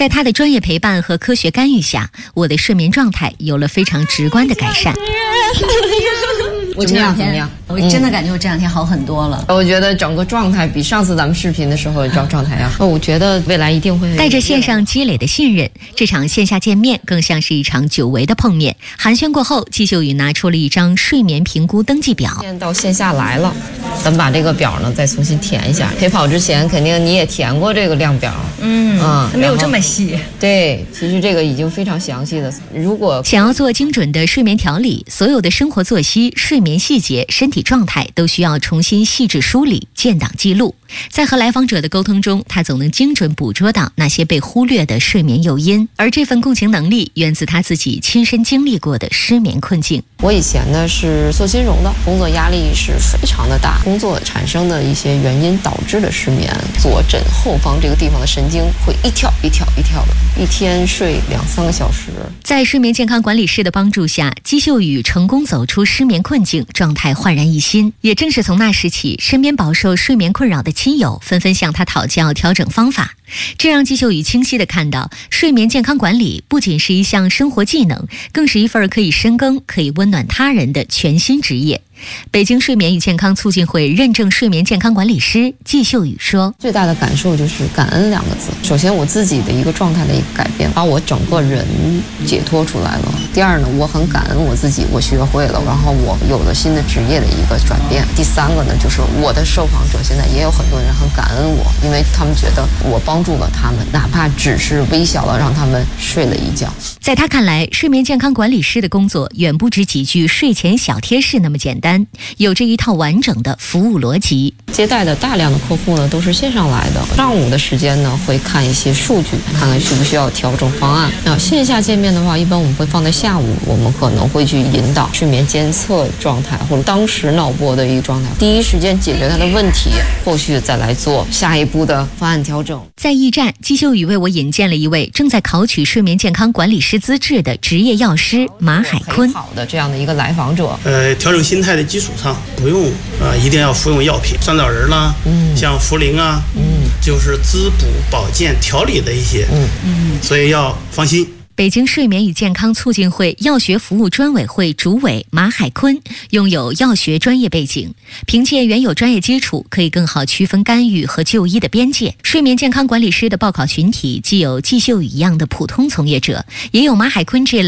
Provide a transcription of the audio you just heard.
在他的专业陪伴和科学干预下，我的睡眠状态有了非常直观的改善。 我这两天我真的感觉我这两天好很多了。 我觉得整个状态比上次咱们视频的时候状态要。我觉得未来一定会带着线上积累的信任，这场线下见面更像是一场久违的碰面。寒暄过后，季秀宇拿出了一张睡眠评估登记表。 现在到线下来了，咱们把这个表呢再重新填一下。陪跑之前肯定你也填过这个量表， 没有这么细。 对，其实这个已经非常详细的。如果想要做精准的睡眠调理，所有的生活作息、睡眠细节、身体状态都需要重新细致梳理、建档记录。在和来访者的沟通中，他总能精准捕捉到那些被忽略的睡眠诱因，而这份共情能力源自他自己亲身经历过的失眠困境。 我以前呢是做金融的，工作压力是非常的大，工作产生的一些原因导致的失眠，左枕后方这个地方的神经会一跳一跳一跳的，一天睡2-3个小时。 在睡眠健康管理师的帮助下，季秀宇成功走出失眠困境，状态焕然一新。也正是从那时起，身边饱受睡眠困扰的亲友纷纷向他讨教调整方法，这让季秀宇清晰地看到，睡眠健康管理不仅是一项生活技能，更是一份可以深耕、可以温暖他人的全新职业。北京睡眠与健康促进会认证睡眠健康管理师季秀宇说：“ 最大的感受就是感恩2个字。首先，我自己的一个状态的一个改变，把我整个人解脱出来了。第二呢，我很感恩我自己，我学会了，然后我有了新的职业的一个转变。第3个呢，就是我的受访者现在也有很多人很感恩我，因为他们觉得我帮助了他们，哪怕只是微小的让他们睡了一觉。” 在他看来，睡眠健康管理师的工作远不止几句睡前小贴士那么简单，有着一套完整的服务逻辑。 接待的大量的客户呢都是线上来的，上午的时间呢会看一些数据，看看需不需要调整方案。那线下见面的话，一般我们会放在下午，我们可能会去引导睡眠监测状态或者当时脑波的一个状态，第一时间解决他的问题，后续再来做下一步的方案调整。 在驿站，季秀宇为我引荐了一位正在考取睡眠健康管理师资质的职业药师马海坤。 好的这样的一个来访者， 调整心态的基础上，不用一定要服用药品，酸枣仁啦，像茯苓啊，就是滋补保健调理的一些，所以要放心。 北京睡眠与健康促进会药学服务专委会主委马海坤拥有药学专业背景，凭借原有专业基础，可以更好区分干预和就医的边界。睡眠健康管理师的报考群体既有季秀宇一样的普通从业者，也有马海坤这类